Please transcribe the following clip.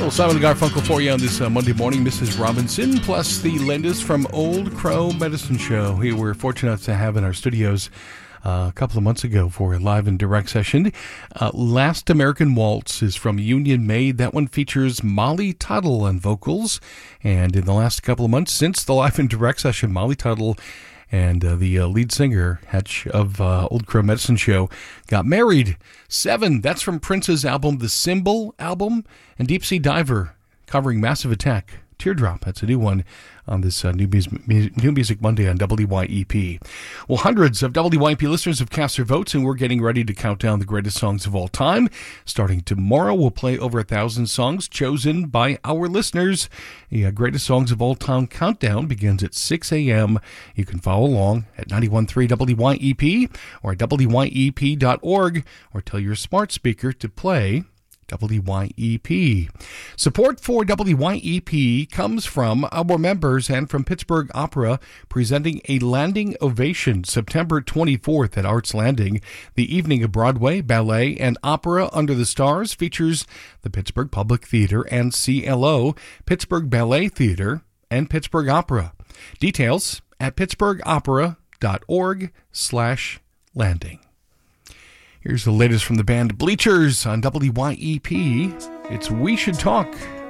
Well, Simon and Garfunkel for you on this Monday morning. Mrs. Robinson, plus the Lindis from Old Crow Medicine Show. We were fortunate to have in our studios a couple of months ago for a live and direct session. Last American Waltz is from Union Made. That one features Molly Tuttle on vocals. And in the last couple of months, since the live and direct session, Molly Tuttle and the lead singer, Hatch of Old Crow Medicine Show, got married. 7, that's from Prince's album, The Symbol album, and Deep Sea Diver, covering Massive Attack. Teardrop, that's a new one on this New Music Monday on WYEP. Well, hundreds of WYEP listeners have cast their votes, and we're getting ready to count down the greatest songs of all time. Starting tomorrow, we'll play over 1,000 songs chosen by our listeners. The greatest songs of all time countdown begins at 6 a.m. You can follow along at 91.3 WYEP or at WYEP.org, or tell your smart speaker to play WYEP. Support for WYEP comes from our members and from Pittsburgh Opera, presenting a landing ovation September 24th at Arts Landing. The evening of Broadway, ballet, and opera under the stars features the Pittsburgh Public Theater and CLO, Pittsburgh Ballet Theater, and Pittsburgh Opera. Details at pittsburghopera.org/landing. Here's the latest from the band Bleachers on WYEP. It's We Should Talk.